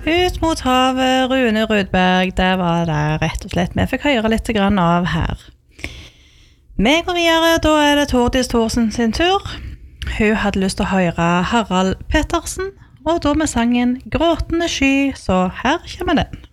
Ut mot havet, Rune Rudberg, det var det rett og slett. Vi fikk høre litt grann av her. Vi går videre, da det Tordis Thorsen sin tur. Hun hadde lyst til å høre Harald Pettersen, og da med sangen Gråtende sky, så her kommer den.